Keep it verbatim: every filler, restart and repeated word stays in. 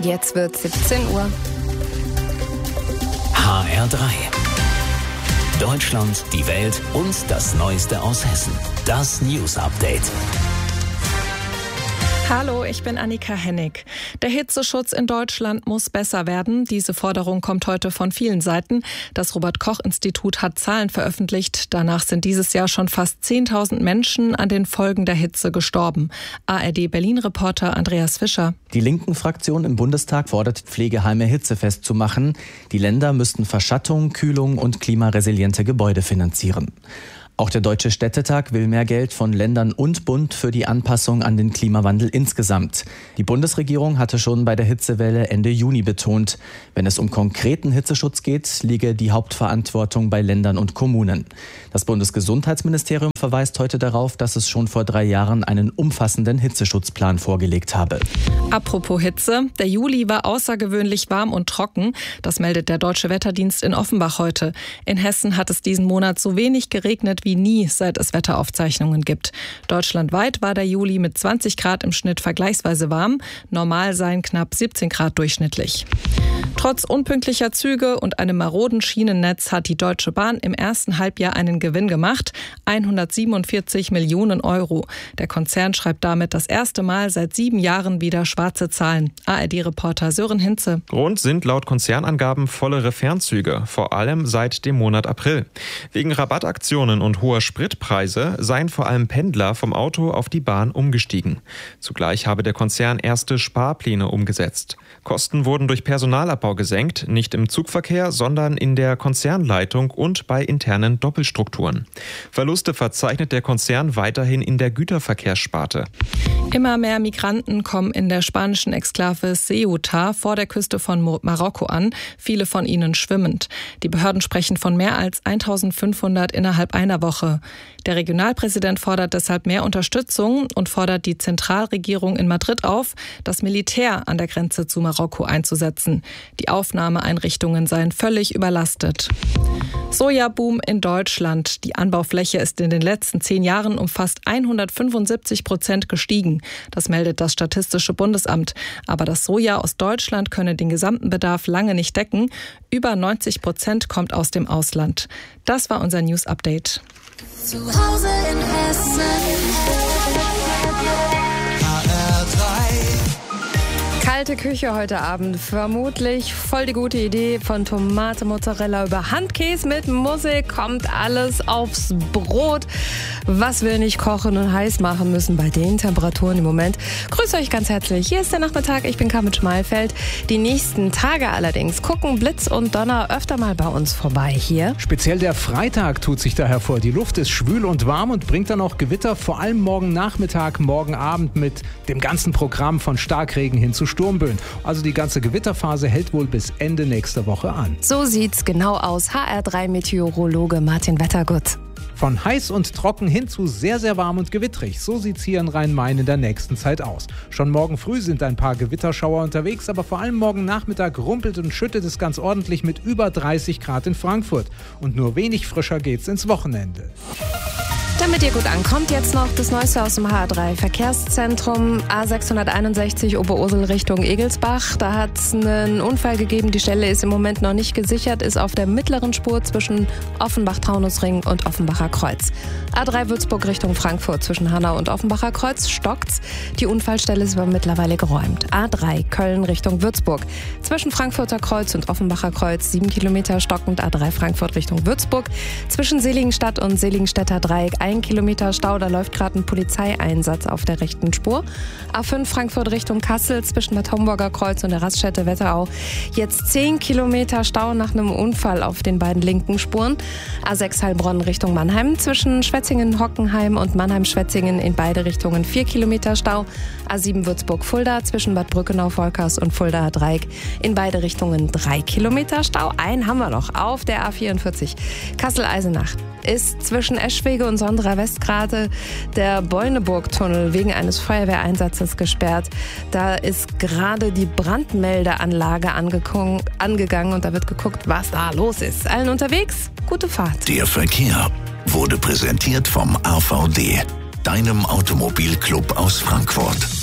Jetzt wird siebzehn Uhr. H R drei. Deutschland, die Welt und das Neueste aus Hessen. Das News Update. Hallo, ich bin Annika Hennig. Der Hitzeschutz in Deutschland muss besser werden. Diese Forderung kommt heute von vielen Seiten. Das Robert-Koch-Institut hat Zahlen veröffentlicht. Danach sind dieses Jahr schon fast zehntausend Menschen an den Folgen der Hitze gestorben. A R D-Berlin-Reporter Andreas Fischer. Die linken Fraktion im Bundestag fordert, Pflegeheime hitzefest zu machen. Die Länder müssten Verschattung, Kühlung und klimaresiliente Gebäude finanzieren. Auch der Deutsche Städtetag will mehr Geld von Ländern und Bund für die Anpassung an den Klimawandel insgesamt. Die Bundesregierung hatte schon bei der Hitzewelle Ende Juni betont, wenn es um konkreten Hitzeschutz geht, liege die Hauptverantwortung bei Ländern und Kommunen. Das Bundesgesundheitsministerium verweist heute darauf, dass es schon vor drei Jahren einen umfassenden Hitzeschutzplan vorgelegt habe. Apropos Hitze, der Juli war außergewöhnlich warm und trocken. Das meldet der Deutsche Wetterdienst in Offenbach heute. In Hessen hat es diesen Monat so wenig geregnet wie nie, seit es Wetteraufzeichnungen gibt. Deutschlandweit war der Juli mit zwanzig Grad im Schnitt vergleichsweise warm. Normal seien knapp siebzehn Grad durchschnittlich. Trotz unpünktlicher Züge und einem maroden Schienennetz hat die Deutsche Bahn im ersten Halbjahr einen Gewinn gemacht. hundertsiebenundvierzig Millionen Euro. Der Konzern schreibt damit das erste Mal seit sieben Jahren wieder schwarze Zahlen. A R D-Reporter Sören Hinze. Grund sind laut Konzernangaben vollere Fernzüge, vor allem seit dem Monat April. Wegen Rabattaktionen und hoher Spritpreise seien vor allem Pendler vom Auto auf die Bahn umgestiegen. Zugleich habe der Konzern erste Sparpläne umgesetzt. Kosten wurden durch Personalabbau gesenkt, nicht im Zugverkehr, sondern in der Konzernleitung und bei internen Doppelstrukturen. Verluste verzeichnet der Konzern weiterhin in der Güterverkehrssparte. Immer mehr Migranten kommen in der spanischen Exklave Ceuta vor der Küste von Marokko an, viele von ihnen schwimmend. Die Behörden sprechen von mehr als eintausendfünfhundert innerhalb einer Woche. Der Regionalpräsident fordert deshalb mehr Unterstützung und fordert die Zentralregierung in Madrid auf, das Militär an der Grenze zu Marokko einzusetzen. Die Aufnahmeeinrichtungen seien völlig überlastet. Sojaboom in Deutschland. Die Anbaufläche ist in den letzten zehn Jahren um fast hundertfünfundsiebzig Prozent gestiegen. Das meldet das Statistische Bundesamt. Aber das Soja aus Deutschland könne den gesamten Bedarf lange nicht decken. Über neunzig Prozent kommt aus dem Ausland. Das war unser News Update. Zu Hause in Hessen. H R drei. Kalte Küche heute Abend. Vermutlich voll die gute Idee. Von Tomate, Mozzarella über Handkäse mit Mussel kommt alles aufs Brot. Was wir nicht kochen und heiß machen müssen bei den Temperaturen im Moment. Grüße euch ganz herzlich. Hier ist der Nachmittag. Ich bin Carmen Schmalfeld. Die nächsten Tage allerdings gucken Blitz und Donner öfter mal bei uns vorbei hier. Speziell der Freitag tut sich da hervor. Die Luft ist schwül und warm und bringt dann auch Gewitter. Vor allem morgen Nachmittag, morgen Abend mit dem ganzen Programm von Starkregen hin zu Sturmböen. Also die ganze Gewitterphase hält wohl bis Ende nächster Woche an. So sieht's genau aus. H R drei Meteorologe Martin Wettergut. Von heiß und trocken hin zu sehr, sehr warm und gewittrig. So sieht's hier in Rhein-Main in der nächsten Zeit aus. Schon morgen früh sind ein paar Gewitterschauer unterwegs, aber vor allem morgen Nachmittag rumpelt und schüttet es ganz ordentlich mit über dreißig Grad in Frankfurt. Und nur wenig frischer geht's ins Wochenende. Damit ihr gut ankommt, jetzt noch das Neueste aus dem H R drei Verkehrszentrum. A sechshunderteinundsechzig Oberursel Richtung Egelsbach. Da hat es einen Unfall gegeben. Die Stelle ist im Moment noch nicht gesichert, ist auf der mittleren Spur zwischen Offenbach-Taunusring und Offenbacher Kreuz. A drei Würzburg Richtung Frankfurt zwischen Hanau und Offenbacher Kreuz stockt's. Die Unfallstelle ist aber mittlerweile geräumt. A drei Köln Richtung Würzburg. Zwischen Frankfurter Kreuz und Offenbacher Kreuz sieben Kilometer stockend. A drei Frankfurt Richtung Würzburg. Zwischen Seligenstadt und Seligenstädter Dreieck ein Kilometer Stau, da läuft gerade ein Polizeieinsatz auf der rechten Spur. A fünf Frankfurt Richtung Kassel zwischen Bad Homburger Kreuz und der Raststätte Wetterau. Jetzt zehn Kilometer Stau nach einem Unfall auf den beiden linken Spuren. A sechs Heilbronn Richtung Mannheim zwischen Schwetzingen-Hockenheim und Mannheim-Schwetzingen in beide Richtungen vier Kilometer Stau. A sieben Würzburg-Fulda zwischen Bad Brückenau-Volkers und Fuldaer Dreieck in beide Richtungen drei Kilometer Stau. Einen haben wir noch auf der A vierundvierzig Kassel-Eisenach. Ist zwischen Eschwege und Sonderer Westgrade der Beuneburg-Tunnel wegen eines Feuerwehreinsatzes gesperrt. Da ist gerade die Brandmeldeanlage angegangen und da wird geguckt, was da los ist. Allen unterwegs, gute Fahrt. Der Verkehr wurde präsentiert vom A V D, deinem Automobilclub aus Frankfurt.